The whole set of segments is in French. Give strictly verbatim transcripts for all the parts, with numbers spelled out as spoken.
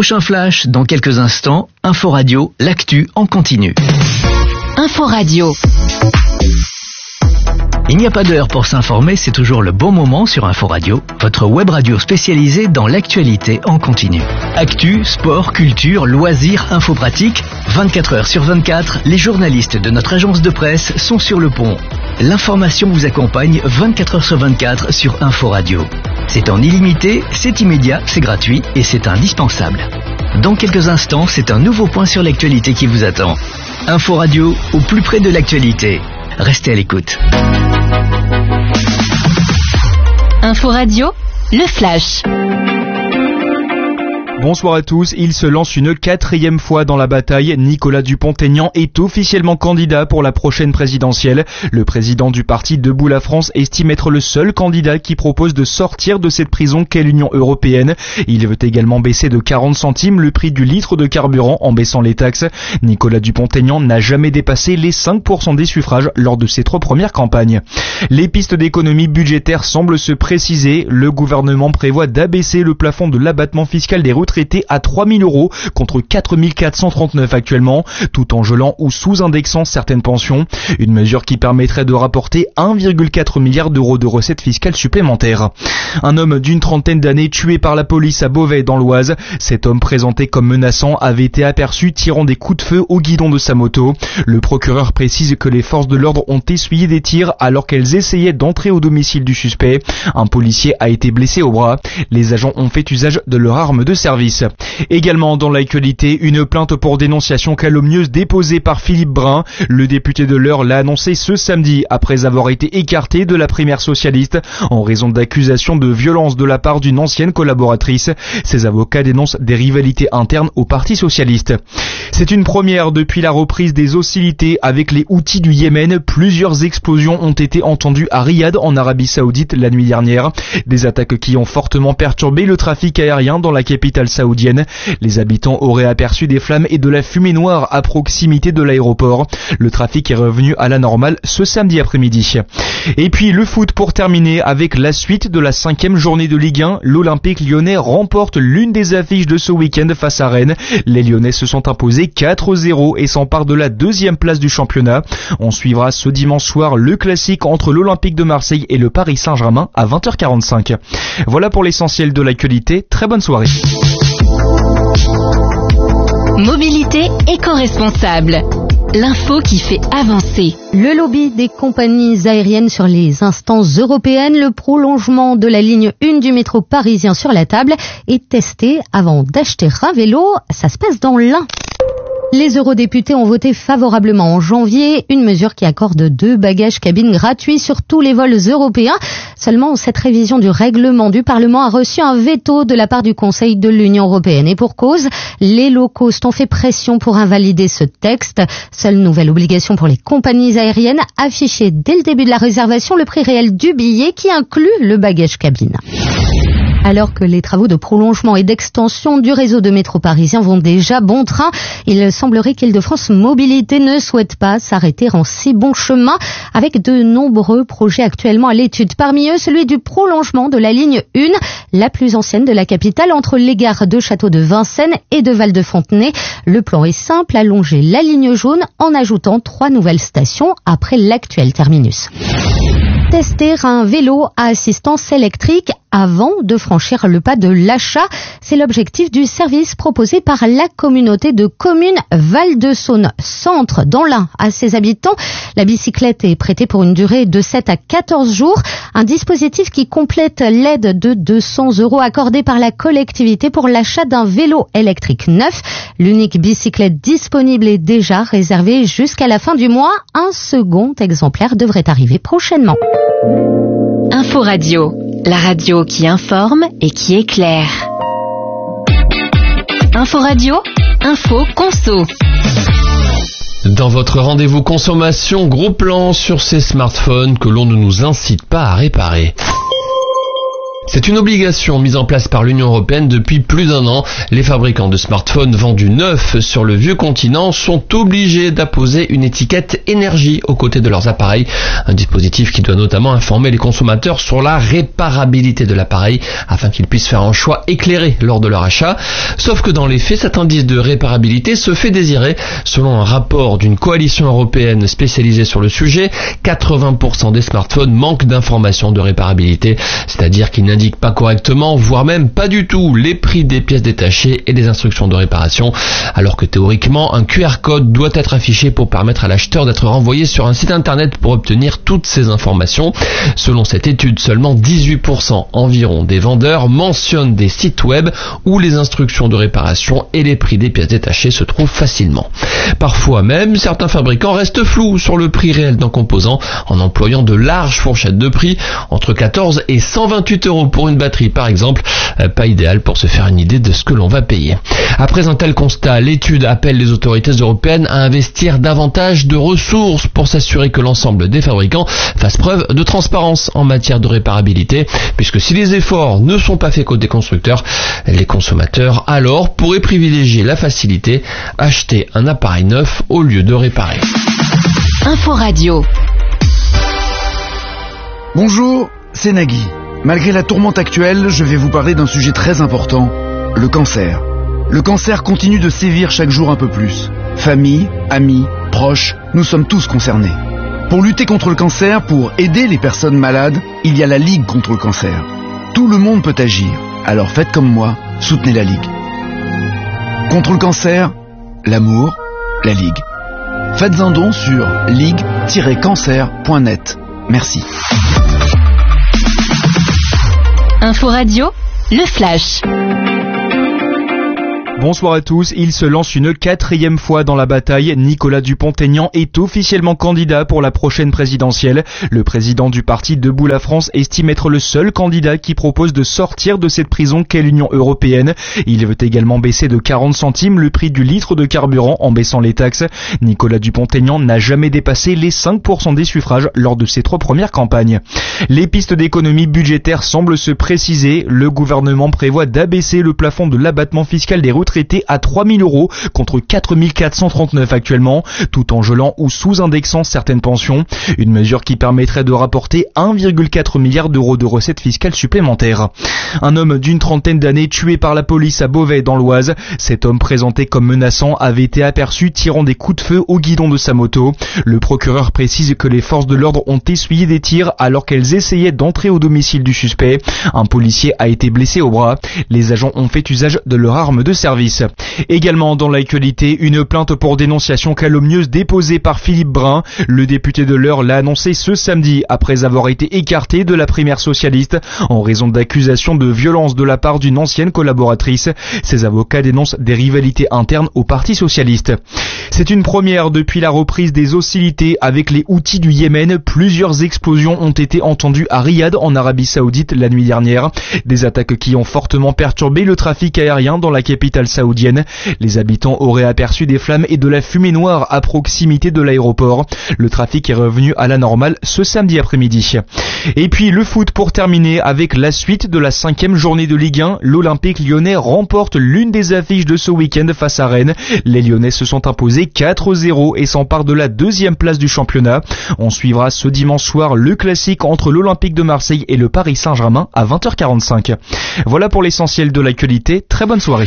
Prochain flash dans quelques instants, Info Radio, l'actu en continu. Info Radio. Il n'y a pas d'heure pour s'informer, c'est toujours le bon moment sur Info Radio, votre web radio spécialisée dans l'actualité en continu. Actu, sport, culture, loisirs, info pratique, vingt-quatre heures sur vingt-quatre, les journalistes de notre agence de presse sont sur le pont. L'information vous accompagne vingt-quatre heures sur vingt-quatre sur Info Radio. C'est en illimité, c'est immédiat, c'est gratuit et c'est indispensable. Dans quelques instants, c'est un nouveau point sur l'actualité qui vous attend. Info Radio, au plus près de l'actualité. Restez à l'écoute. Info Radio, le flash. Bonsoir à tous, il se lance une quatrième fois dans la bataille. Nicolas Dupont-Aignan est officiellement candidat pour la prochaine présidentielle. Le président du parti Debout la France estime être le seul candidat qui propose de sortir de cette prison qu'est l'Union européenne. Il veut également baisser de quarante centimes le prix du litre de carburant en baissant les taxes. Nicolas Dupont-Aignan n'a jamais dépassé les cinq pour cent des suffrages lors de ses trois premières campagnes. Les pistes d'économie budgétaire semblent se préciser. Le gouvernement prévoit d'abaisser le plafond de l'abattement fiscal des retraités à trois mille euros contre quatre mille quatre cent trente-neuf actuellement, tout en gelant ou sous-indexant certaines pensions. Une mesure qui permettrait de rapporter un virgule quatre milliard d'euros de recettes fiscales supplémentaires. Un homme d'une trentaine d'années tué par la police à Beauvais dans l'Oise. Cet homme présenté comme menaçant avait été aperçu tirant des coups de feu au guidon de sa moto. Le procureur précise que les forces de l'ordre ont essuyé des tirs alors qu'elles essayaient d'entrer au domicile du suspect. Un policier a été blessé au bras. Les agents ont fait usage de leur arme de service. Également dans l'actualité, une plainte pour dénonciation calomnieuse déposée par Philippe Brun. Le député de l'Eure l'a annoncé ce samedi après avoir été écarté de la primaire socialiste en raison d'accusations de violence de la part d'une ancienne collaboratrice. Ses avocats dénoncent des rivalités internes au Parti socialiste. C'est une première depuis la reprise des hostilités avec les Houthis du Yémen. Plusieurs explosions ont été entendues à Riyad en Arabie Saoudite la nuit dernière. Des attaques qui ont fortement perturbé le trafic aérien dans la capitale saoudienne. Les habitants auraient aperçu des flammes et de la fumée noire à proximité de l'aéroport. Le trafic est revenu à la normale ce samedi après-midi. Et puis le foot pour terminer avec la suite de la cinquième journée de Ligue un. L'Olympique lyonnais remporte l'une des affiches de ce week-end face à Rennes. Les Lyonnais se sont imposés quatre zéro et s'emparent de la deuxième place du championnat. On suivra ce dimanche soir le classique entre l'Olympique de Marseille et le Paris Saint-Germain à vingt heures quarante-cinq. Voilà pour l'essentiel de l'actualité. Très bonne soirée. Mobilité éco-responsable. L'info qui fait avancer. Le lobby des compagnies aériennes sur les instances européennes, le prolongement de la ligne un du métro parisien sur la table est testé avant d'acheter un vélo. Ça se passe dans l'Ain. Les eurodéputés ont voté favorablement en janvier une mesure qui accorde deux bagages cabines gratuits sur tous les vols européens. Seulement, cette révision du règlement du Parlement a reçu un veto de la part du Conseil de l'Union européenne. Et pour cause, les low cost ont fait pression pour invalider ce texte. Seule nouvelle obligation pour les compagnies aériennes, afficher dès le début de la réservation le prix réel du billet qui inclut le bagage cabine. Alors que les travaux de prolongement et d'extension du réseau de métro parisien vont déjà bon train, il semblerait qu'Île-de-France Mobilité ne souhaite pas s'arrêter en si bon chemin avec de nombreux projets actuellement à l'étude. Parmi eux, celui du prolongement de la ligne un, la plus ancienne de la capitale, entre les gares de Château de Vincennes et de Val-de-Fontenay. Le plan est simple, allonger la ligne jaune en ajoutant trois nouvelles stations après l'actuel terminus. Tester un vélo à assistance électrique avant de franchir le pas de l'achat. C'est l'objectif du service proposé par la communauté de communes Val-de-Saône Centre dans l'Ain à ses habitants. La bicyclette est prêtée pour une durée de sept à quatorze jours. Un dispositif qui complète l'aide de deux cents euros accordée par la collectivité pour l'achat d'un vélo électrique neuf. L'unique bicyclette disponible est déjà réservée jusqu'à la fin du mois. Un second exemplaire devrait arriver prochainement. Info Radio, la radio qui informe et qui éclaire. Info Radio, info conso. Dans votre rendez-vous consommation, gros plan sur ces smartphones que l'on ne nous incite pas à réparer. C'est une obligation mise en place par l'Union européenne depuis plus d'un an. Les fabricants de smartphones vendus neufs sur le vieux continent sont obligés d'apposer une étiquette énergie aux côtés de leurs appareils. Un dispositif qui doit notamment informer les consommateurs sur la réparabilité de l'appareil afin qu'ils puissent faire un choix éclairé lors de leur achat. Sauf que dans les faits, cet indice de réparabilité se fait désirer. Selon un rapport d'une coalition européenne spécialisée sur le sujet, quatre-vingts pour cent des smartphones manquent d'informations de réparabilité, c'est-à-dire qu'ils n'indiquent pas correctement, voire même pas du tout, les prix des pièces détachées et des instructions de réparation, alors que théoriquement, un Q R code doit être affiché pour permettre à l'acheteur d'être renvoyé sur un site internet pour obtenir toutes ces informations. Selon cette étude, seulement dix-huit pour cent environ des vendeurs mentionnent des sites web où les instructions de réparation et les prix des pièces détachées se trouvent facilement. Parfois même, certains fabricants restent flous sur le prix réel d'un composant en employant de larges fourchettes de prix, entre quatorze et cent vingt-huit euros pour une batterie par exemple, pas idéal pour se faire une idée de ce que l'on va payer. Après un tel constat, l'étude appelle les autorités européennes à investir davantage de ressources pour s'assurer que l'ensemble des fabricants fassent preuve de transparence en matière de réparabilité, puisque si les efforts ne sont pas faits côté constructeurs, les consommateurs alors pourraient privilégier la facilité, acheter un appareil neuf au lieu de réparer. Info Radio. Bonjour, c'est Nagui. Malgré la tourmente actuelle, je vais vous parler d'un sujet très important, le cancer. Le cancer continue de sévir chaque jour un peu plus. Famille, amis, proches, nous sommes tous concernés. Pour lutter contre le cancer, pour aider les personnes malades, il y a la Ligue contre le cancer. Tout le monde peut agir, alors faites comme moi, soutenez la Ligue. Contre le cancer, l'amour, la Ligue. Faites un don sur ligue tiret cancer point net. Merci. Info Radio, le flash. Bonsoir à tous, il se lance une quatrième fois dans la bataille. Nicolas Dupont-Aignan est officiellement candidat pour la prochaine présidentielle. Le président du parti Debout la France estime être le seul candidat qui propose de sortir de cette prison qu'est l'Union européenne. Il veut également baisser de quarante centimes le prix du litre de carburant en baissant les taxes. Nicolas Dupont-Aignan n'a jamais dépassé les cinq pour cent des suffrages lors de ses trois premières campagnes. Les pistes d'économie budgétaire semblent se préciser. Le gouvernement prévoit d'abaisser le plafond de l'abattement fiscal des retraités à trois mille euros contre quatre mille quatre cent trente-neuf actuellement, tout en gelant ou sous-indexant certaines pensions. Une mesure qui permettrait de rapporter un virgule quatre milliard d'euros de recettes fiscales supplémentaires. Un homme d'une trentaine d'années tué par la police à Beauvais dans l'Oise. Cet homme présenté comme menaçant avait été aperçu tirant des coups de feu au guidon de sa moto. Le procureur précise que les forces de l'ordre ont essuyé des tirs alors qu'elles essayaient d'entrer au domicile du suspect. Un policier a été blessé au bras. Les agents ont fait usage de leur arme de service. Également dans l'actualité, une plainte pour dénonciation calomnieuse déposée par Philippe Brun. Le député de l'Eure l'a annoncé ce samedi après avoir été écarté de la primaire socialiste en raison d'accusations de violence de la part d'une ancienne collaboratrice. Ses avocats dénoncent des rivalités internes au Parti socialiste. C'est une première depuis la reprise des hostilités avec les Houthis du Yémen. Plusieurs explosions ont été entendues à Riyad en Arabie Saoudite la nuit dernière. Des attaques qui ont fortement perturbé le trafic aérien dans la capitale saoudienne. Les habitants auraient aperçu des flammes et de la fumée noire à proximité de l'aéroport. Le trafic est revenu à la normale ce samedi après-midi. Et puis le foot pour terminer avec la suite de la cinquième journée de Ligue un. L'Olympique lyonnais remporte l'une des affiches de ce week-end face à Rennes. Les Lyonnais se sont imposés quatre zéro et s'emparent de la deuxième place du championnat. On suivra ce dimanche soir le classique entre l'Olympique de Marseille et le Paris Saint-Germain à vingt heures quarante-cinq. Voilà pour l'essentiel de l'actualité. Très bonne soirée.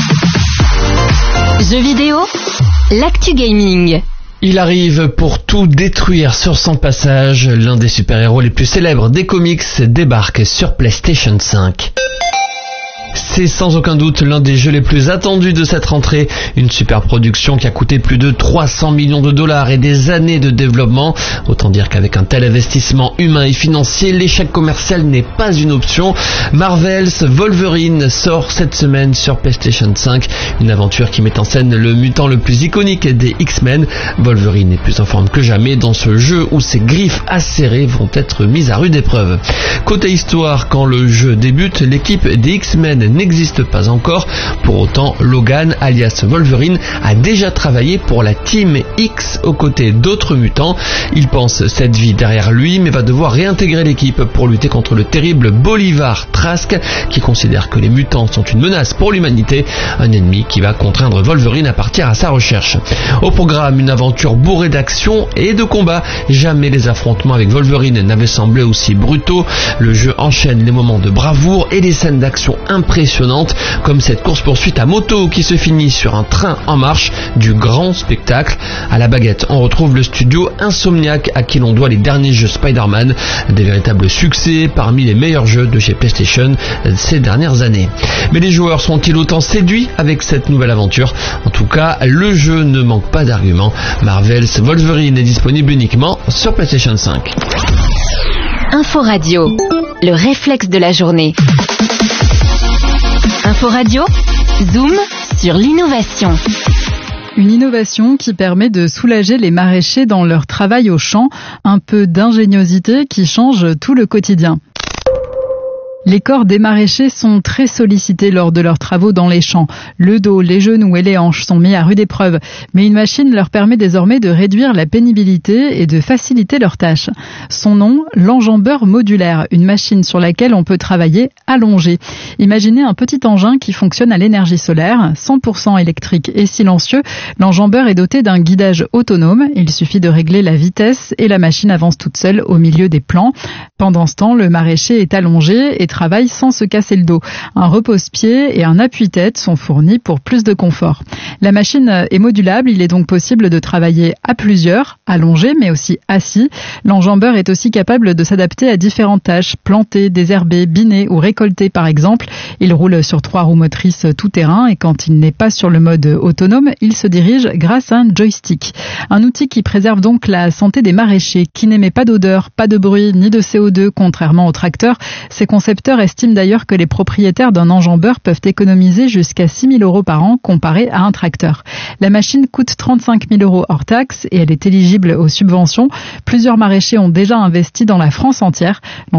Jeux vidéo, l'actu gaming. Il arrive pour tout détruire sur son passage. L'un des super-héros les plus célèbres des comics débarque sur PlayStation cinq. C'est sans aucun doute l'un des jeux les plus attendus de cette rentrée. Une super production qui a coûté plus de trois cents millions de dollars et des années de développement. Autant dire qu'avec un tel investissement humain et financier, l'échec commercial n'est pas une option. Marvel's Wolverine sort cette semaine sur PlayStation cinq. Une aventure qui met en scène le mutant le plus iconique des X-Men. Wolverine est plus en forme que jamais dans ce jeu où ses griffes acérées vont être mises à rude épreuve. Côté histoire, quand le jeu débute, l'équipe des X-Men européenne n'existe pas encore. Pour autant, Logan, alias Wolverine, a déjà travaillé pour la Team X aux côtés d'autres mutants. Il pense cette vie derrière lui, mais va devoir réintégrer l'équipe pour lutter contre le terrible Bolivar Trask, qui considère que les mutants sont une menace pour l'humanité, un ennemi qui va contraindre Wolverine à partir à sa recherche. Au programme, une aventure bourrée d'action et de combats. Jamais les affrontements avec Wolverine n'avaient semblé aussi brutaux. Le jeu enchaîne les moments de bravoure et les scènes d'action impressionnantes, comme cette course-poursuite à moto qui se finit sur un train en marche, du grand spectacle. À la baguette, on retrouve le studio Insomniac, à qui l'on doit les derniers jeux Spider-Man, des véritables succès parmi les meilleurs jeux de chez PlayStation ces dernières années. Mais les joueurs sont-ils autant séduits avec cette nouvelle aventure? En tout cas, le jeu ne manque pas d'arguments. Marvel's Wolverine est disponible uniquement sur PlayStation cinq. Info Radio, le réflexe de la journée. Info Radio, zoom sur l'innovation. Une innovation qui permet de soulager les maraîchers dans leur travail au champ, un peu d'ingéniosité qui change tout le quotidien. Les corps des maraîchers sont très sollicités lors de leurs travaux dans les champs. Le dos, les genoux et les hanches sont mis à rude épreuve. Mais une machine leur permet désormais de réduire la pénibilité et de faciliter leurs tâches. Son nom, l'enjambeur modulaire, une machine sur laquelle on peut travailler allongé. Imaginez un petit engin qui fonctionne à l'énergie solaire, cent pour cent électrique et silencieux. L'enjambeur est doté d'un guidage autonome. Il suffit de régler la vitesse et la machine avance toute seule au milieu des plants. Pendant ce temps, le maraîcher est allongé et travaille sans se casser le dos. Un repose-pied et un appuie-tête sont fournis pour plus de confort. La machine est modulable, il est donc possible de travailler à plusieurs, allongé mais aussi assis. L'enjambeur est aussi capable de s'adapter à différentes tâches, planter, désherber, biner ou récolter par exemple. Il roule sur trois roues motrices tout-terrain et quand il n'est pas sur le mode autonome, il se dirige grâce à un joystick. Un outil qui préserve donc la santé des maraîchers, qui n'émet pas d'odeur, pas de bruit ni de C O deux, contrairement aux tracteurs. Ces concepteurs estiment d'ailleurs que les propriétaires d'un enjambeur peuvent économiser jusqu'à six mille euros par an comparé à un tracteur. La machine coûte trente-cinq mille euros hors taxe et elle est éligible aux subventions. Plusieurs maraîchers ont déjà investi dans la France entière.